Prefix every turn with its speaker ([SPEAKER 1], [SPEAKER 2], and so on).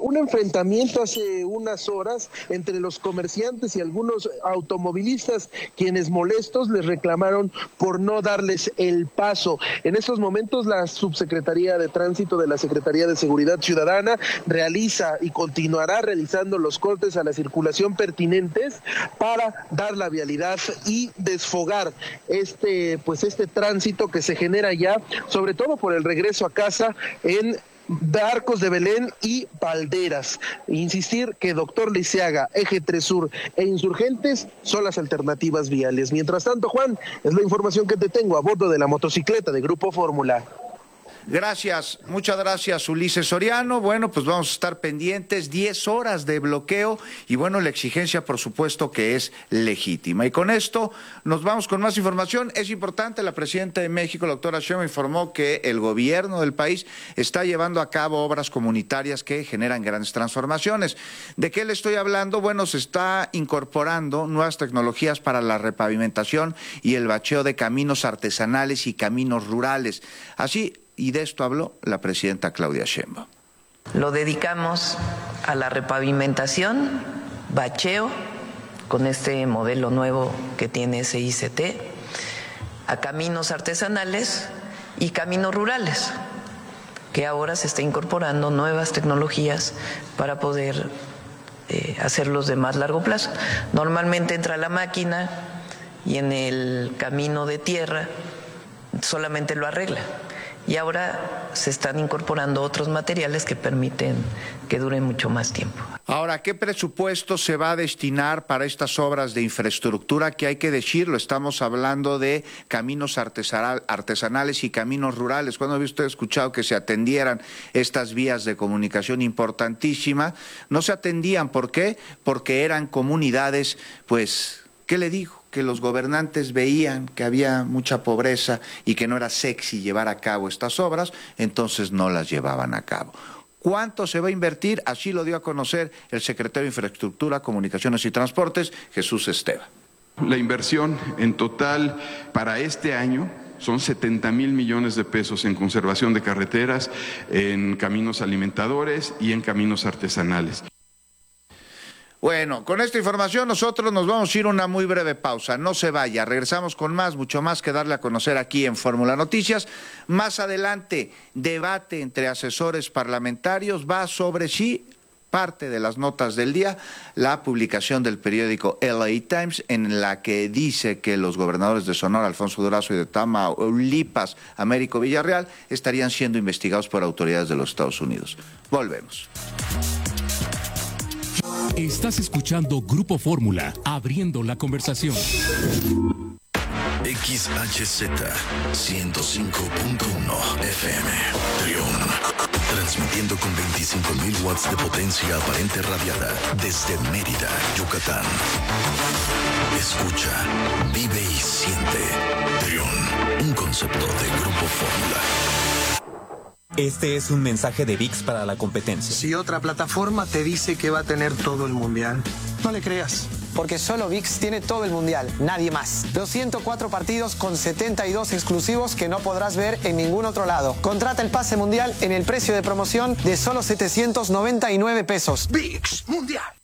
[SPEAKER 1] un enfrentamiento hace unas horas entre los comerciantes y algunos automovilistas, quienes molestos les reclamaron por no darles el paso. En estos momentos la Subsecretaría de Tránsito de la Secretaría de Seguridad Ciudadana realiza y continuará realizando los cortes a la circulación pertinentes para dar la vialidad y desfogar este tránsito que se genera ya, sobre todo por el regreso a casa en Arcos de Belén y Valderas. Insistir que Doctor Lisiaga, Eje 3 Sur e Insurgentes son las alternativas viales. Mientras tanto, Juan, es la información que te tengo a bordo de la motocicleta de Grupo Fórmula.
[SPEAKER 2] Gracias, muchas gracias, Ulises Soriano. Bueno, pues vamos a estar pendientes, 10 horas de bloqueo y bueno, la exigencia por supuesto que es legítima. Y con esto nos vamos con más información. Es importante, la presidenta de México, la doctora Sheinbaum, informó que el gobierno del país está llevando a cabo obras comunitarias que generan grandes transformaciones. ¿De qué le estoy hablando? Bueno, se está incorporando nuevas tecnologías para la repavimentación y el bacheo de caminos artesanales y caminos rurales. Así, y de esto habló la presidenta Claudia Sheinbaum.
[SPEAKER 3] Lo dedicamos a la repavimentación, bacheo, con este modelo nuevo que tiene SICT, a caminos artesanales y caminos rurales, que ahora se está incorporando nuevas tecnologías para poder hacerlos de más largo plazo. Normalmente entra la máquina y en el camino de tierra solamente lo arregla. Y ahora se están incorporando otros materiales que permiten que duren mucho más tiempo.
[SPEAKER 2] Ahora, ¿qué presupuesto se va a destinar para estas obras de infraestructura? Que hay que decirlo, estamos hablando de caminos artesanales y caminos rurales. ¿Cuándo había usted escuchado que se atendieran estas vías de comunicación importantísimas? No se atendían, ¿por qué? Porque eran comunidades, pues, ¿qué le digo? Que los gobernantes veían que había mucha pobreza y que no era sexy llevar a cabo estas obras, entonces no las llevaban a cabo. ¿Cuánto se va a invertir? Así lo dio a conocer el secretario de Infraestructura, Comunicaciones y Transportes, Jesús Esteva.
[SPEAKER 4] La inversión en total para este año son 70,000 millones de pesos en conservación de carreteras, en caminos alimentadores y en caminos artesanales.
[SPEAKER 2] Bueno, con esta información nosotros nos vamos a ir a una muy breve pausa. No se vaya, regresamos con más, mucho más que darle a conocer aquí en Fórmula Noticias. Más adelante, debate entre asesores parlamentarios va sobre si parte de las notas del día, la publicación del periódico LA Times, en la que dice que los gobernadores de Sonora, Alfonso Durazo, y de Tamaulipas, Américo Villarreal, estarían siendo investigados por autoridades de los Estados Unidos. Volvemos.
[SPEAKER 5] Estás escuchando Grupo Fórmula, abriendo la conversación.
[SPEAKER 6] XHZ 105.1 FM, Trión. Transmitiendo con 25,000 watts de potencia aparente radiada desde Mérida, Yucatán. Escucha, vive y siente. Trión, un concepto de Grupo Fórmula.
[SPEAKER 7] Este es un mensaje de ViX para la competencia.
[SPEAKER 8] Si otra plataforma te dice que va a tener todo el mundial, no le creas.
[SPEAKER 9] Porque solo ViX tiene todo el mundial, nadie más. Los 104 partidos con 72 exclusivos que no podrás ver en ningún otro lado. Contrata el pase mundial en el precio de promoción de solo 799 pesos.
[SPEAKER 8] ViX Mundial.